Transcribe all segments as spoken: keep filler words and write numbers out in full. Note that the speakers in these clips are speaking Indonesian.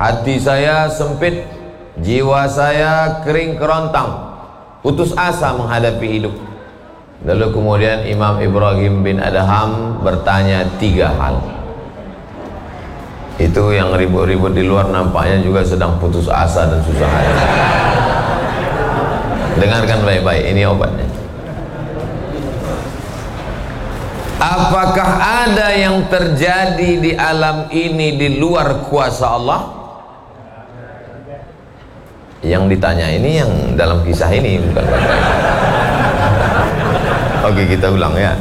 hati saya sempit, jiwa saya kering kerontang, putus asa menghadapi hidup. Lalu kemudian Imam Ibrahim bin Adham bertanya tiga hal. Itu yang ribut-ribut di luar nampaknya juga sedang putus asa dan susah hati. Dengarkan baik-baik, ini obatnya. Apakah ada yang terjadi di alam ini di luar kuasa Allah? Yang ditanya ini yang dalam kisah ini, bukan baik-baik. Oke, kita ulang ya.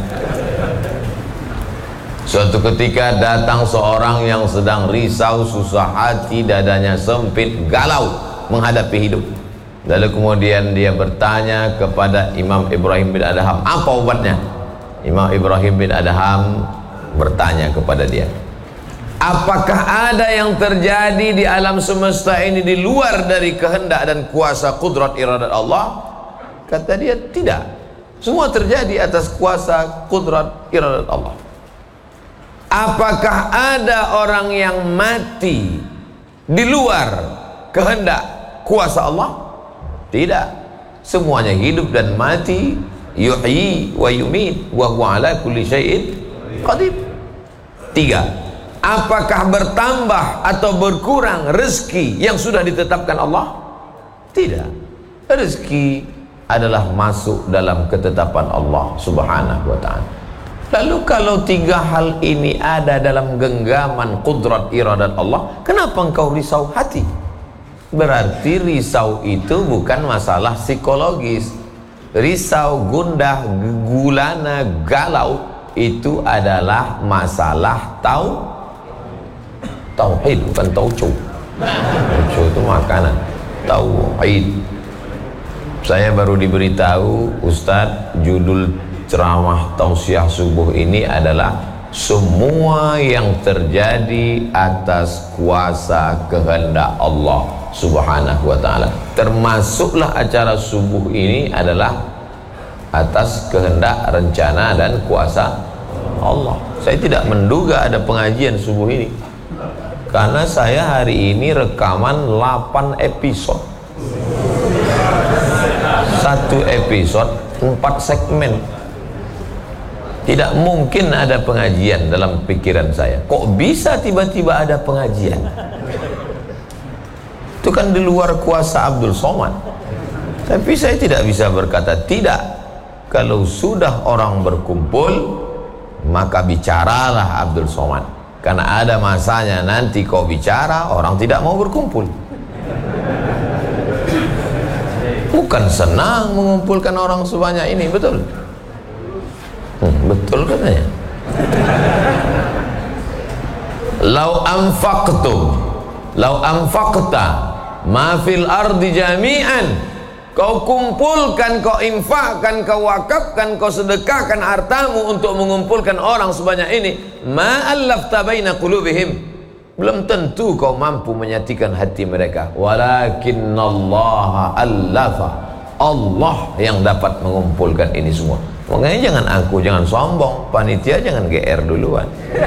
Suatu ketika datang seorang yang sedang risau, susah hati, dadanya sempit, galau menghadapi hidup. Lalu kemudian dia bertanya kepada Imam Ibrahim bin Adham, apa obatnya? Imam Ibrahim bin Adham bertanya kepada dia, apakah ada yang terjadi di alam semesta ini di luar dari kehendak dan kuasa kudrat iradat Allah? Kata dia, tidak. Semua terjadi atas kuasa kudrat iradat Allah. Apakah ada orang yang mati di luar kehendak kuasa Allah? Tidak. Semuanya hidup dan mati. Yuhyi wa yumit wa huwa ala kulli syai'in qadir. Tiga, apakah bertambah atau berkurang rezeki yang sudah ditetapkan Allah? Tidak. Rezeki adalah masuk dalam ketetapan Allah subhanahu wa ta'ala. Lalu kalau tiga hal ini ada dalam genggaman kudrat iradat Allah, kenapa engkau risau hati? Berarti risau itu bukan masalah psikologis. Risau, gundah, gulana, galau itu adalah masalah tau tauhid, bukan tauco. Tauco itu makanan. Tauhid. Saya baru diberitahu, Ustadz, judul ceramah tausiah subuh ini adalah semua yang terjadi atas kuasa kehendak Allah subhanahu wa ta'ala. Termasuklah acara subuh ini adalah atas kehendak, rencana dan kuasa Allah. Saya tidak menduga ada pengajian subuh ini, karena saya hari ini rekaman delapan episode. Satu episode empat segmen. Tidak mungkin ada pengajian dalam pikiran saya. Kok bisa tiba-tiba ada pengajian? Itu kan di luar kuasa Abdul Somad. Tapi saya tidak bisa berkata tidak. Kalau sudah orang berkumpul, maka bicaralah Abdul Somad. Karena ada masanya nanti kau bicara, orang tidak mau berkumpul. Bukan senang mengumpulkan orang sebanyak ini, betul? Hmm, betul katanya. Lau anfaqtum, lau anfaqta ma fil ardi jami'an, kau kumpulkan, kau infakkan, kau wakafkan, kau sedekahkan hartamu untuk mengumpulkan orang sebanyak ini, ma allafta baina qulubihim, belum tentu kau mampu menyatukan hati mereka. Walakinnallaha allafa, Allah yang dapat mengumpulkan ini semua. Makanya jangan aku, jangan sombong, panitia jangan G R duluan.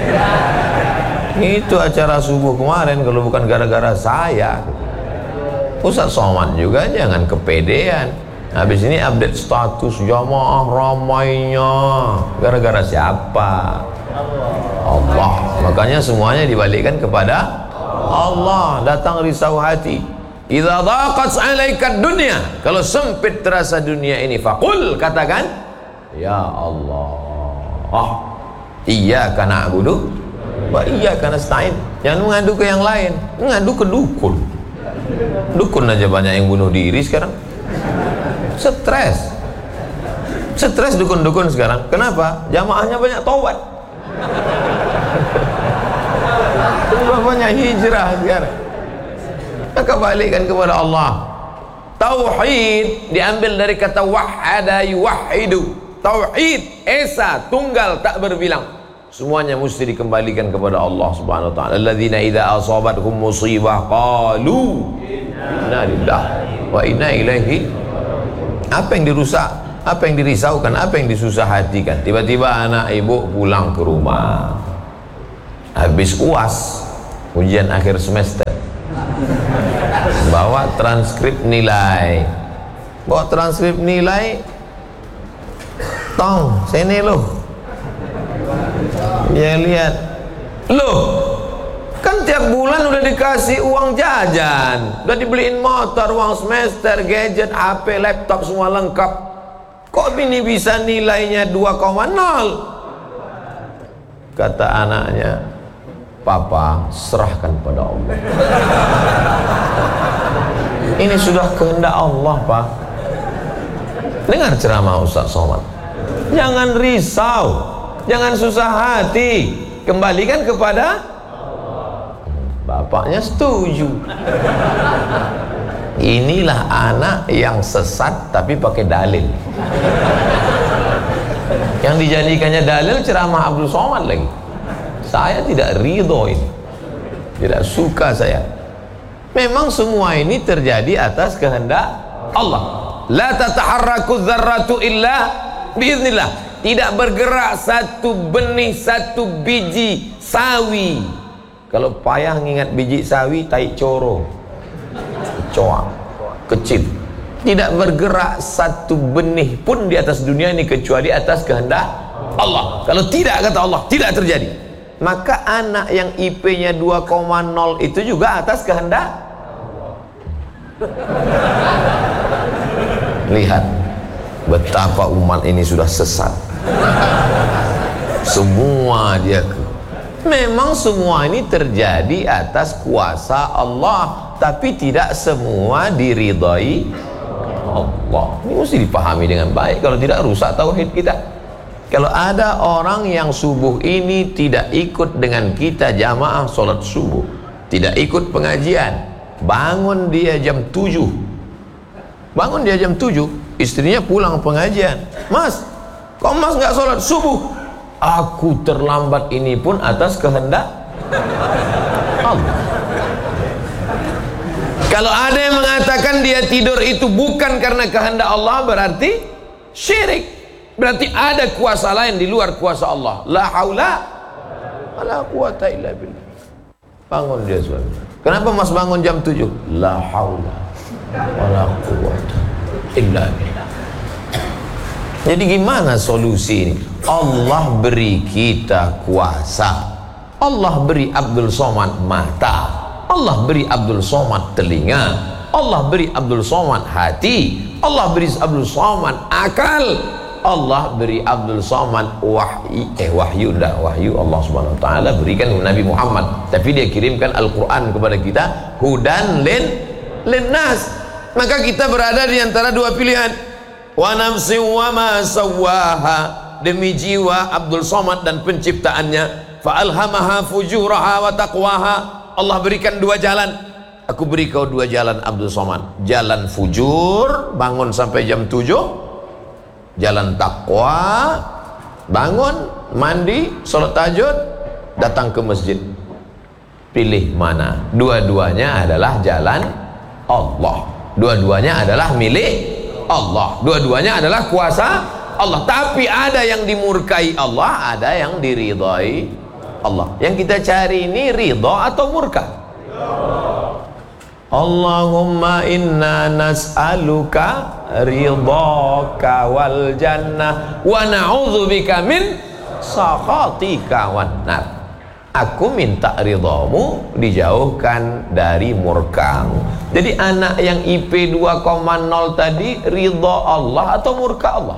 Itu acara subuh kemarin kalau bukan gara-gara saya. Ustaz Somad juga jangan kepedean. Habis ini update status jamaah ramainya. Gara-gara siapa? Allah. Makanya semuanya dibalikkan kepada Allah. Datang risau hati. Idza dhaqat 'alaika dunya, kalau sempit terasa dunia ini, faqul, katakan, ya Allah, oh, iyyaka na'budu wa iyyaka nasta'in. Jangan mengadu ke yang lain, mengadu ke dukun. Dukun aja banyak yang bunuh diri sekarang. Stres. Stres dukun-dukun sekarang. Kenapa? Jamaahnya banyak taubat. Banyak hijrah sekarang. Maka balikkan kepada Allah. Tauhid diambil dari kata wahada yuwahidu. Tauhid, esa, tunggal, tak berbilang. Semuanya mesti dikembalikan kepada Allah subhanahu wa ta'ala. Alladzina idza asabathum musibah qalu inna lillahi wa inna ilaihi. Apa yang dirusak, apa yang dirisaukan, apa yang disusah hatikan? Tiba-tiba anak ibu pulang ke rumah habis U A S, ujian akhir semester. bawa transkrip nilai, bawa transkrip nilai, tong sini loh, ya lihat, loh kan tiap bulan udah dikasih uang jajan, udah dibeliin motor, uang semester, gadget, H P, laptop semua lengkap, kok ini bisa nilainya dua koma nol? Kata anaknya, papa serahkan pada Allah. Ini sudah kehendak Allah, Pak. Dengar ceramah Ustaz Somad, jangan risau, jangan susah hati, kembalikan kepada bapaknya. Setuju. Inilah anak yang sesat tapi pakai dalil. Yang dijadikannya dalil ceramah Abdul Somad lagi. Saya tidak ridho ini, tidak suka saya. Memang semua ini terjadi atas kehendak Allah. La tataharraku dzarratu illa biiznillah. Tidak bergerak satu benih, satu biji sawi. Kalau payah ngingat biji sawi, tai coro, coa, kecil. Tidak bergerak satu benih pun di atas dunia ini kecuali atas kehendak Allah. Kalau tidak, kata Allah, tidak terjadi. Maka anak yang I P-nya dua koma nol itu juga atas kehendak. Lihat betapa umat ini sudah sesat. Semua dia, memang semua ini terjadi atas kuasa Allah, tapi tidak semua diridhai Allah. Ini mesti dipahami dengan baik, kalau tidak rusak tauhid kita. Kalau ada orang yang subuh ini tidak ikut dengan kita jamaah sholat subuh, tidak ikut pengajian, bangun dia jam tujuh, bangun dia jam tujuh, istrinya pulang pengajian, mas, kok mas nggak sholat subuh? Aku terlambat ini pun atas kehendak Allah. Kalau ada yang mengatakan dia tidur itu bukan karena kehendak Allah, berarti syirik. Berarti ada kuasa lain di luar kuasa Allah. La haula wala quwata illa billah. Bangun dia suami. Kenapa mas bangun jam tujuh? La haula wala quwata illa billah. Jadi gimana solusi ini? Allah beri kita kuasa. Allah beri Abdul Somad mata. Allah beri Abdul Somad telinga. Allah beri Abdul Somad hati. Allah beri Abdul Somad akal. Allah beri Abdul Somad wahyu, eh wahyu enggak, wahyu Allah Subhanahu wa taala berikan kepada Nabi Muhammad, tapi dia kirimkan Al-Qur'an kepada kita, hudan lin linnas. Maka kita berada di antara dua pilihan. Wa nafsin wa ma sawwaha, demi jiwa Abdul Somad dan penciptaannya, fa alhamaha fujuraha wa taqwaha. Allah berikan dua jalan. Aku beri kau dua jalan Abdul Somad. Jalan fujur, bangun sampai jam tujuh. Jalan takwa, bangun, mandi, sholat tahajud, datang ke masjid. Pilih mana? Dua-duanya adalah jalan Allah. Dua-duanya adalah milik Allah. Dua-duanya adalah kuasa Allah. Tapi ada yang dimurkai Allah, ada yang diridhai Allah. Yang kita cari ini ridha atau murka? Allahumma inna nas'aluka ridhaka wal jannah wa na'udzubika min sakhatika wan nar. Aku minta ridhamu, dijauhkan dari murkamu. Jadi anak yang I P dua koma nol tadi ridha Allah atau murka Allah?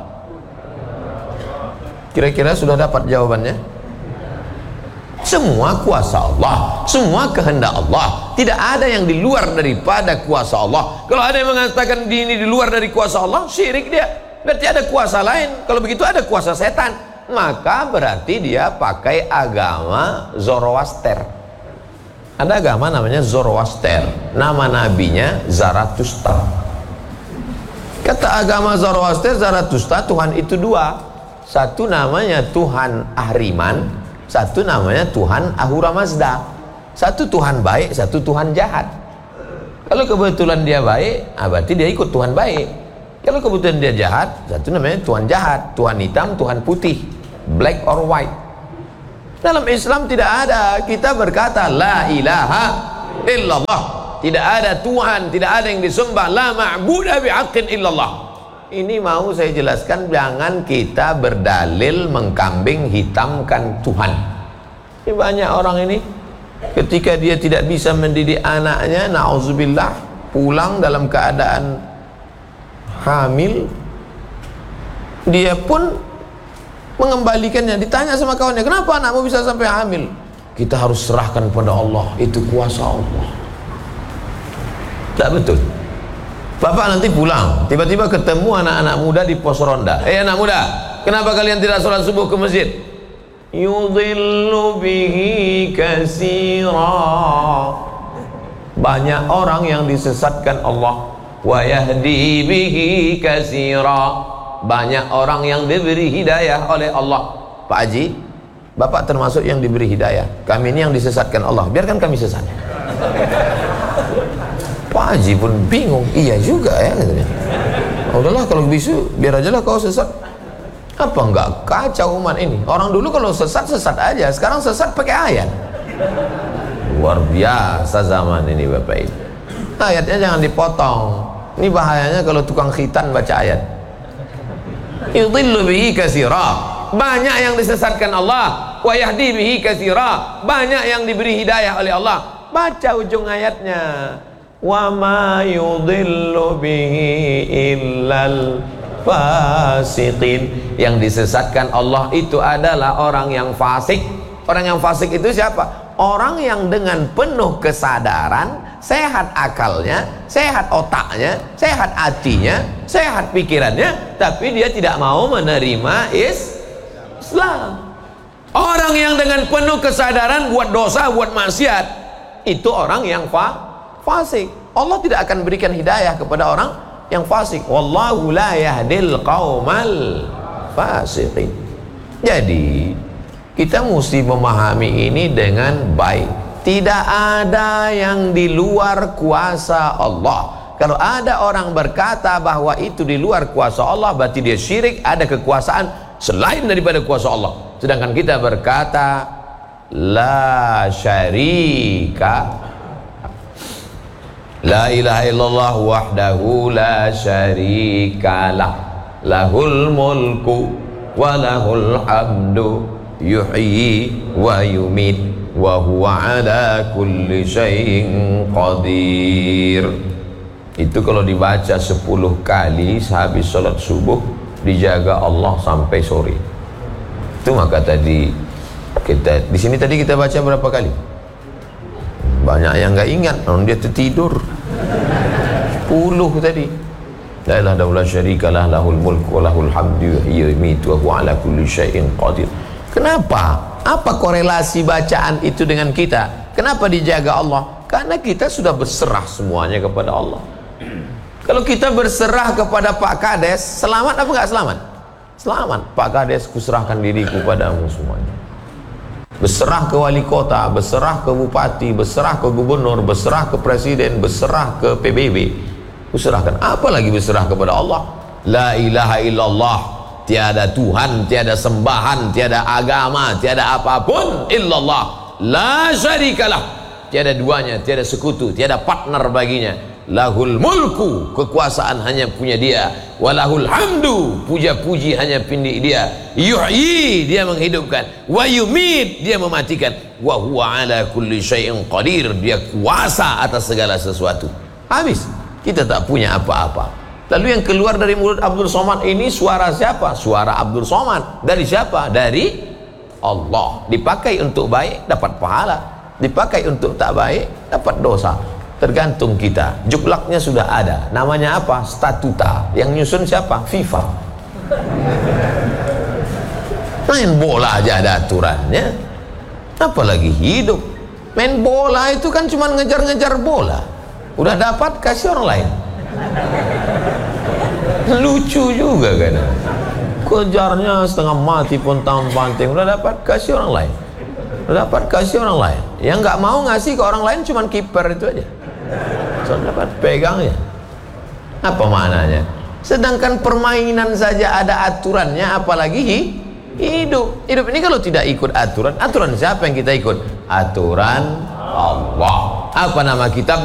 Kira-kira sudah dapat jawabannya? Semua kuasa Allah, semua kehendak Allah. Tidak ada yang di luar daripada kuasa Allah. Kalau ada yang mengatakan ini di luar dari kuasa Allah, syirik dia. Berarti ada kuasa lain. Kalau begitu ada kuasa setan. Maka berarti dia pakai agama Zoroaster. Ada agama namanya Zoroaster. Nama nabinya Zarathustra. Kata agama Zoroaster, Zarathustra, Tuhan itu dua. Satu namanya Tuhan Ahriman, satu namanya Tuhan Ahura Mazda. Satu Tuhan baik, satu Tuhan jahat. Kalau kebetulan dia baik, ah berarti dia ikut Tuhan baik. Kalau kebetulan dia jahat, satu namanya Tuhan jahat. Tuhan hitam, Tuhan putih, black or white. Dalam Islam tidak ada. Kita berkata la ilaha illallah tidak ada Tuhan, tidak ada yang disembah, la ma'budu bihaqqin illallah. Ini mau saya jelaskan, jangan kita berdalil mengkambing hitamkan Tuhan. Ini banyak orang ini ketika dia tidak bisa mendidik anaknya, na'udzubillah, pulang dalam keadaan hamil, dia pun mengembalikannya. Ditanya sama kawannya, kenapa anakmu bisa sampai hamil? Kita harus serahkan pada Allah, itu kuasa Allah. Tak betul. Bapak nanti pulang, tiba-tiba ketemu anak-anak muda di pos ronda. Eh anak muda, kenapa kalian tidak sholat subuh ke masjid? Yudhillu bihi katsira. Banyak orang yang disesatkan Allah. Wa yahdi bihi katsira. Banyak orang yang diberi hidayah oleh Allah. Pak Haji, Bapak termasuk yang diberi hidayah. Kami ini yang disesatkan Allah, biarkan kami sesat. Pak Haji pun bingung. Iya juga ya katanya. Oh, udahlah kalau bisu, biar aja lah kau sesat. Apa enggak kacau umat ini? Orang dulu kalau sesat sesat aja, sekarang sesat pakai ayat. Luar biasa zaman ini Bapak Ibu. Ayatnya jangan dipotong. Ini bahayanya kalau tukang khitan baca ayat. Yudhillu bihi katsira. Banyak yang disesatkan Allah, wa yahdi bihi katsira. Banyak yang diberi hidayah oleh Allah. Baca ujung ayatnya. Wa ma yudhillu bihi illal fasiqin. Yang disesatkan Allah itu adalah orang yang fasik. Orang yang fasik itu siapa? Orang yang dengan penuh kesadaran, sehat akalnya, sehat otaknya, sehat hatinya, sehat pikirannya, tapi dia tidak mau menerima Islam. Orang yang dengan penuh kesadaran buat dosa, buat maksiat, itu orang yang fa fasik. Allah tidak akan berikan hidayah kepada orang yang fasik. Wallahu la yahdil qaumal fasiqin. Jadi kita mesti memahami ini dengan baik. Tidak ada yang di luar kuasa Allah. Kalau ada orang berkata bahwa itu di luar kuasa Allah, berarti dia syirik, ada kekuasaan selain daripada kuasa Allah. Sedangkan kita berkata la syarika, la ilaha illallah wahdahu la syarikalah, lahul mulku wa lahul hamdu yuhyi wa yumit wa huwa ala kulli syai'in qadir. Itu kalau dibaca sepuluh kali sehabis salat subuh, dijaga Allah sampai sore. Itu maka tadi kita di sini tadi kita baca berapa kali? Banyak yang enggak ingat, orang dia tertidur. sepuluh tadi. La ilaha illallah syarikalah, lahul mulku wa lahul hamdu yuhyi wa yumiitu wa huwa ala kulli syai'in qadir. Kenapa? Apa korelasi bacaan itu dengan kita? Kenapa dijaga Allah? Karena kita sudah berserah semuanya kepada Allah. Kalau kita berserah kepada Pak Kades, selamat apa enggak selamat? Selamat. Pak Kades, kuserahkan diriku padamu semuanya. Berserah ke wali kota, berserah ke bupati, berserah ke gubernur, berserah ke presiden, berserah ke P B B. Kuserahkan. Apa lagi berserah kepada Allah? La ilaha illallah. Tiada Tuhan, tiada sembahan, tiada agama, tiada apapun illallah. La syarikalah. Tiada duanya, tiada sekutu, tiada partner baginya. Lahul mulku, kekuasaan hanya punya dia. Walahul hamdu, puja-puji hanya punya dia. Yuhyi, dia menghidupkan. Wa yumit, dia mematikan. Wa huwa ala kulli syai'in qadir, dia kuasa atas segala sesuatu. Habis, kita tak punya apa-apa. Lalu yang keluar dari mulut Abdul Somad ini suara siapa? Suara Abdul Somad. Dari siapa? Dari Allah. Dipakai untuk baik, dapat pahala. Dipakai untuk tak baik, dapat dosa. Tergantung kita. Juklaknya sudah ada. Namanya apa? Statuta. Yang nyusun siapa? FIFA. Main bola aja ada aturannya, apalagi hidup. Main bola itu kan cuma ngejar-ngejar bola. Udah dapat, kasih orang lain. Lucu juga kan, kejarnya setengah mati pun tampang-panting. Udah dapat, kasih orang lain. Udah dapat, kasih orang lain. Yang nggak mau ngasih ke orang lain cuma kiper itu aja. So dapat, pegang ya. Apa maknanya? Sedangkan permainan saja ada aturannya, apalagi hidup. Hidup ini kalau tidak ikut aturan, aturan siapa yang kita ikut? Aturan Allah. Apa nama kitab?